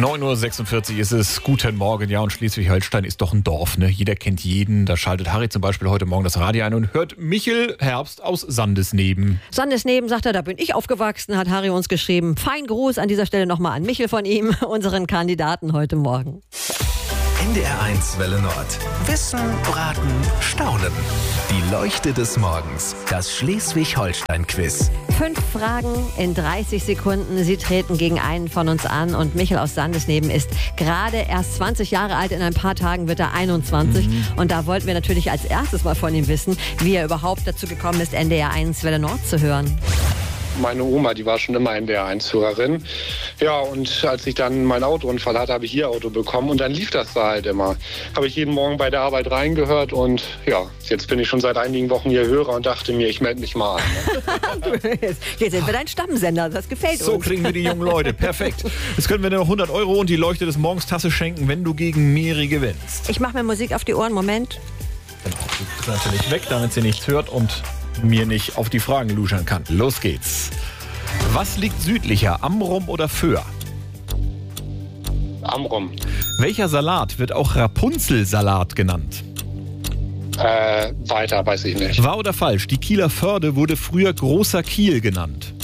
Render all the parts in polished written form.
9.46 Uhr ist es. Guten Morgen. Ja, und Schleswig-Holstein ist doch ein Dorf, ne? Jeder kennt jeden. Da schaltet Harry zum Beispiel heute Morgen das Radio ein und hört Michel Herbst aus Sandesneben. Sandesneben, sagt er, da bin ich aufgewachsen, hat Harry uns geschrieben. Fein Gruß an dieser Stelle nochmal an Michel von ihm, unseren Kandidaten heute Morgen. NDR1 Welle Nord. Wissen, Raten, Staunen. Die Leuchte des Morgens. Das Schleswig-Holstein-Quiz. 5 Fragen in 30 Sekunden. Sie treten gegen einen von uns an. Und Michel aus Sandesneben ist gerade erst 20 Jahre alt. In ein paar Tagen wird er 21. Und da wollten wir natürlich als erstes mal von ihm wissen, wie er überhaupt dazu gekommen ist, NDR1 Welle Nord zu hören. Meine Oma, die war schon immer NDR1-Hörerin. Ja, und als ich dann meinen Autounfall hatte, habe ich ihr Auto bekommen und dann lief das da halt immer. Habe ich jeden Morgen bei der Arbeit reingehört und ja, jetzt bin ich schon seit einigen Wochen hier Hörer und dachte mir, ich melde mich mal an. Ne? Jetzt sind wir dein Stammsender, das gefällt uns. So kriegen wir die jungen Leute, perfekt. Jetzt können wir dir noch 100 € und die Leuchte des Morgens Tasse schenken, wenn du gegen Miri gewinnst. Ich mache mir Musik auf die Ohren, Moment. Genau, du bist natürlich weg, damit sie nichts hört und mir nicht auf die Fragen luschern kann. Los geht's. Was liegt südlicher, Amrum oder Föhr? Amrum. Welcher Salat wird auch Rapunzelsalat genannt? Weiter, weiß ich nicht. Wahr oder falsch? Die Kieler Förde wurde früher Großer Kiel genannt.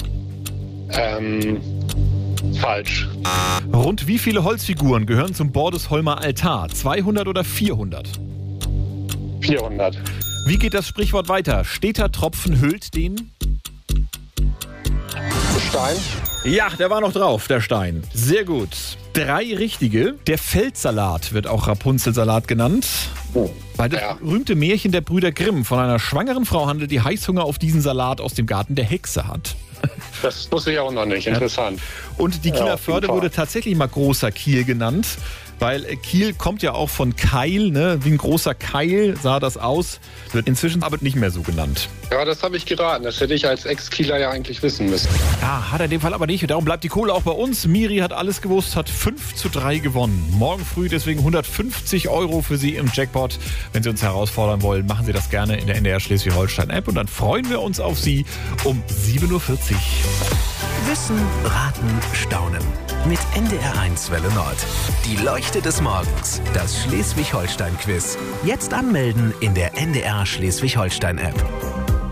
Falsch. Rund wie viele Holzfiguren gehören zum Bordesholmer Altar? 200 oder 400? 400. Wie geht das Sprichwort weiter? Steter Tropfen hüllt den... Stein. Ja, der war noch drauf, der Stein. Sehr gut. 3 richtige. Der Feldsalat wird auch Rapunzelsalat genannt. Weil das berühmte Märchen der Brüder Grimm von einer schwangeren Frau handelt, die Heißhunger auf diesen Salat aus dem Garten der Hexe hat. Das wusste ich auch noch nicht. Interessant. Und die Kieler Förde wurde tatsächlich mal Großer Kiel genannt, weil Kiel kommt ja auch von Keil, ne? Wie ein großer Keil sah das aus, wird inzwischen aber nicht mehr so genannt. Ja, das habe ich geraten. Das hätte ich als Ex-Kieler ja eigentlich wissen müssen. Ja, hat er in dem Fall aber nicht. Darum bleibt die Kohle auch bei uns. Miri hat alles gewusst, hat 5:3 gewonnen. Morgen früh deswegen 150 € für Sie im Jackpot. Wenn Sie uns herausfordern wollen, machen Sie das gerne in der NDR Schleswig-Holstein-App. Und dann freuen wir uns auf Sie um 7:40 Uhr. Wissen, Raten, Staunen. Mit NDR1 Welle Nord. Die Leuchte des Morgens. Das Schleswig-Holstein-Quiz. Jetzt anmelden in der NDR Schleswig-Holstein-App.